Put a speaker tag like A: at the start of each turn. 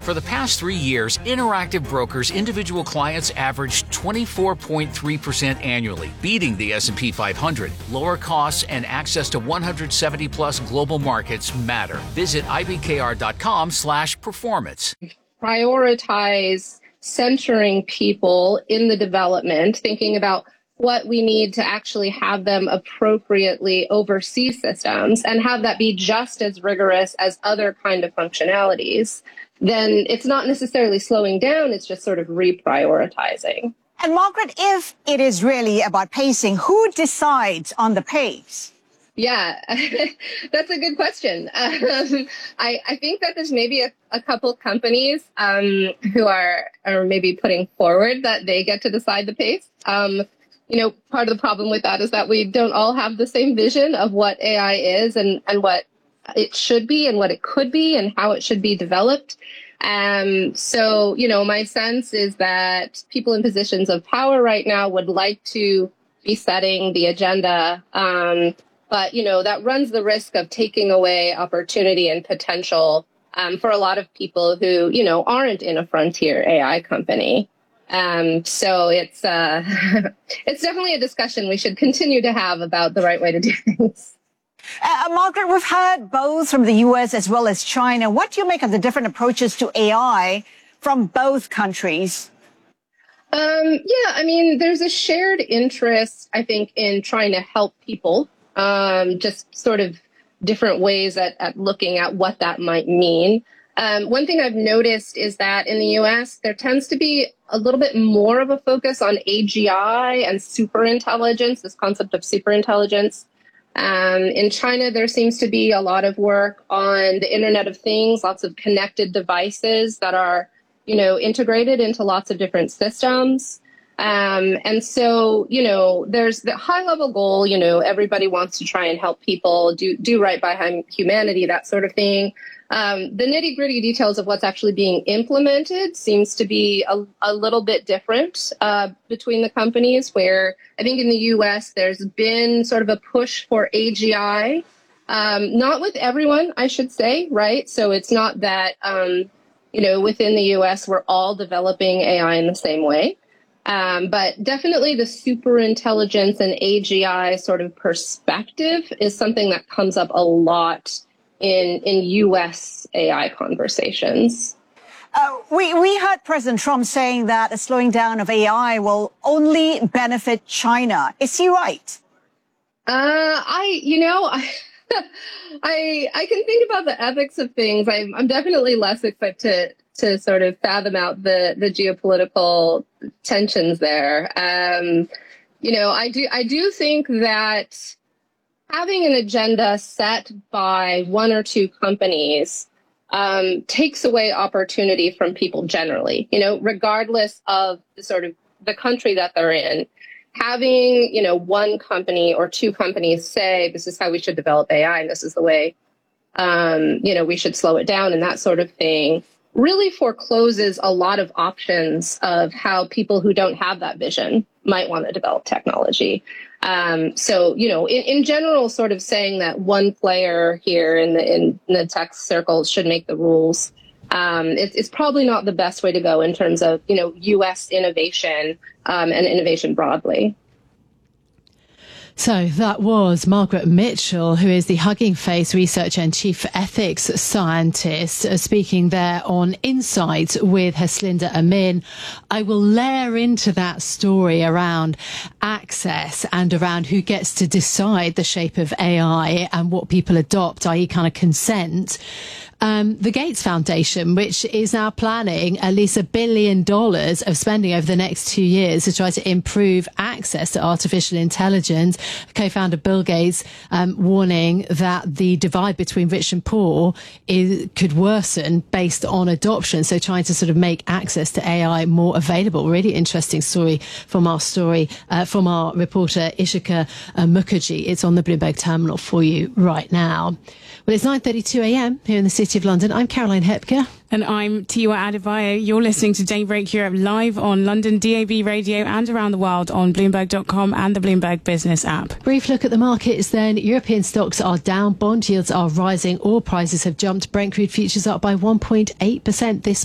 A: For the past 3 years, Interactive Brokers individual clients averaged 24.3% annually, beating the S&P 500. Lower costs and access to 170-plus global markets matter. Visit ibkr.com/performance.
B: Prioritize centering people in the development, thinking about what we need to actually have them appropriately oversee systems and have that be just as rigorous as other kind of functionalities, then it's not necessarily slowing down, it's just sort of reprioritizing.
C: And Margaret, if it is really about pacing, who decides on the pace?
B: Yeah, that's a good question. I think that there's maybe a couple companies who are maybe putting forward that they get to decide the pace. Part of the problem with that is that we don't all have the same vision of what AI is and what it should be and what it could be and how it should be developed. So, my sense is that people in positions of power right now would like to be setting the agenda. But, that runs the risk of taking away opportunity and potential for a lot of people who, aren't in a frontier AI company. So it's it's definitely a discussion we should continue to have about the right way to do things.
C: Margaret, we've heard both from the U.S. as well as China. What do you make of the different approaches to AI from both countries?
B: There's a shared interest, I think, in trying to help people, just sort of different ways at looking at what that might mean. One thing I've noticed is that in the U.S., there tends to be a little bit more of a focus on AGI and superintelligence, this concept of superintelligence. In China, there seems to be a lot of work on the Internet of Things, lots of connected devices that are, integrated into lots of different systems. And so, there's the high level goal, everybody wants to try and help people do right by humanity, that sort of thing. The nitty gritty details of what's actually being implemented seems to be a little bit different between the companies, where I think in the US there's been sort of a push for AGI, not with everyone, I should say, right? So it's not that, within the US we're all developing AI in the same way. But definitely the superintelligence and AGI sort of perspective is something that comes up a lot in U.S. AI conversations.
C: We heard President Trump saying that a slowing down of AI will only benefit China. Is he right?
B: I can think about the ethics of things. I'm definitely less equipped to sort of fathom out the geopolitical tensions there. I do think that having an agenda set by one or two companies takes away opportunity from people generally, regardless of the country that they're in. Having, one company or two companies say, this is how we should develop AI and this is the way, we should slow it down and that sort of thing, really forecloses a lot of options of how people who don't have that vision might want to develop technology. So, in general, sort of saying that one player here in the tech circles should make the rules, it's probably not the best way to go in terms of, U.S. innovation and innovation broadly.
D: So that was Margaret Mitchell, who is the Hugging Face researcher and chief ethics scientist, speaking there on Insight with Heslinda Amin. I will layer into that story around access and around who gets to decide the shape of AI and what people adopt, i.e. kind of consent. The Gates Foundation, which is now planning at least $1 billion of spending over the next 2 years to try to improve access to artificial intelligence. Co-founder Bill Gates warning that the divide between rich and poor could worsen based on adoption. So trying to sort of make access to AI more available. Really interesting story from our reporter Ishika Mukherjee. It's on the Bloomberg terminal for you right now. Well, it's 9:32 a.m. here in the City of London. I'm Caroline Hepker.
E: And I'm Tiwa Adebayo. You're listening to Daybreak Europe live on London DAB radio and around the world on Bloomberg.com and the Bloomberg Business app.
D: Brief look at the markets then. European stocks are down. Bond yields are rising. Oil prices have jumped. Brent crude futures up by 1.8% this